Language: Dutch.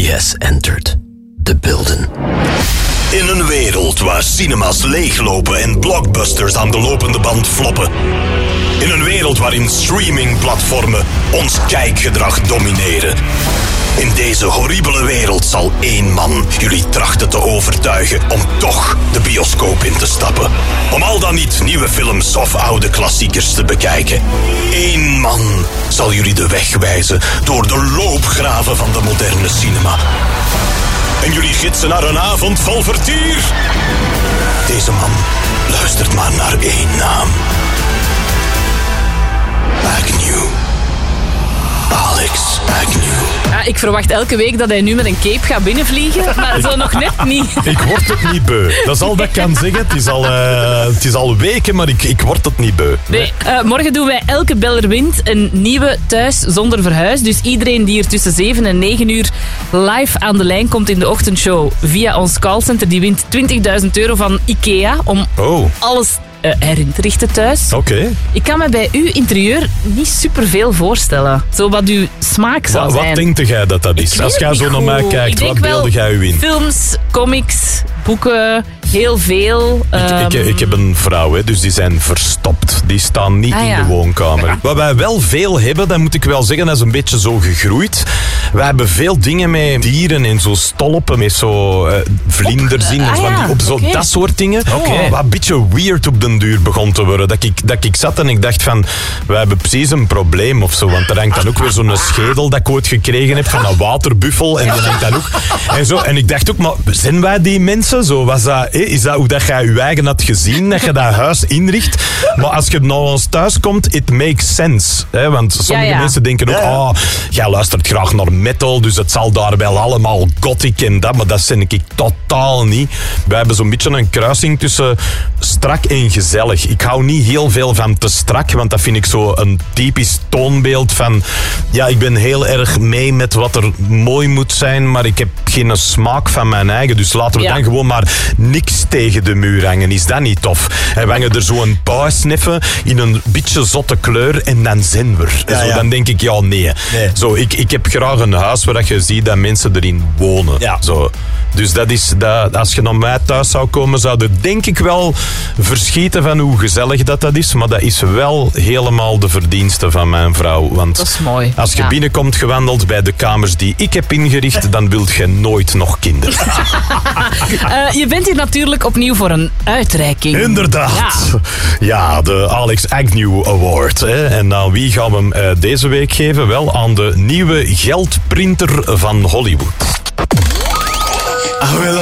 has entered the building. In een wereld waar cinemas leeglopen en blockbusters aan de lopende band floppen. In een wereld waarin streamingplatformen ons kijkgedrag domineren. In deze horribele wereld zal één man jullie trachten te overtuigen om toch de bioscoop in te stappen. Om al dan niet nieuwe films of oude klassiekers te bekijken. Eén man zal jullie de weg wijzen door de loopgraven van de moderne cinema. En jullie gidsen naar een avond vol vertier. Deze man luistert maar naar één naam. Agnew. Alex Agnew. Ja, ik verwacht elke week dat hij nu met een cape gaat binnenvliegen, maar zo nog net niet. Ik word het niet beu. Dat is al dat ik kan zeggen. Het is al weken, maar ik word het niet beu. Nee. Morgen doen wij elke beller wint een nieuwe thuis zonder verhuis. Dus iedereen die er tussen 7 en 9 uur live aan de lijn komt in de ochtendshow via ons callcenter, die wint €20.000 van IKEA om alles erin te richten thuis. Oké. Ik kan me bij uw interieur niet superveel voorstellen. Zo wat uw smaak zou zijn. Wat denkt jij dat is? Als jij zo naar mij kijkt, wat beelde jij u in? Films, comics, boeken, heel veel. Ik heb een vrouw, hè, dus die zijn verstopt. Die staan niet in de woonkamer. Wat wij wel veel hebben, dat moet ik wel zeggen, dat is een beetje zo gegroeid. Wij hebben veel dingen met dieren en zo stolpen, met zo vlinders in. Dat soort dingen. Wat een beetje weird op den duur begon te worden. Dat ik zat en ik dacht van, wij hebben precies een probleem of zo. Want er hangt dan ook weer zo'n schedel dat ik ooit gekregen heb van een waterbuffel. En die hangt dan ook. En, zo. En ik dacht ook, maar zijn wij die mensen? Zo, was dat, is dat hoe dat jij je eigen had gezien, dat je dat huis inricht? Maar als je naar ons thuis komt, it makes sense. Hè? Want sommige mensen denken ook, jij luistert graag naar metal, dus het zal daar wel allemaal gothic en dat, maar dat vind ik totaal niet. Wij hebben zo'n beetje een kruising tussen strak en gezellig. Ik hou niet heel veel van te strak, want dat vind ik zo een typisch toonbeeld van, ja, ik ben heel erg mee met wat er mooi moet zijn, maar ik heb geen smaak van mijn eigen, dus laten we dan gewoon maar niks tegen de muur hangen. Is dat niet tof? En we hangen er zo een pauw sniffen in een beetje zotte kleur en dan zijn we. Zo, dan denk ik, nee. Zo, ik heb graag een huis waar je ziet dat mensen erin wonen. Ja. Zo. Dus dat is, als je naar mij thuis zou komen, zou je denk ik wel verschieten van hoe gezellig dat is, maar dat is wel helemaal de verdienste van mijn vrouw. Want dat is mooi. Als je binnenkomt gewandeld bij de kamers die ik heb ingericht, dan wilt je nooit nog kinderen. Je bent hier natuurlijk opnieuw voor een uitreiking. Inderdaad. Ja, de Alex Agnew Award. Hè. En aan wie gaan we hem deze week geven? Wel aan de nieuwe geldprinter van Hollywood.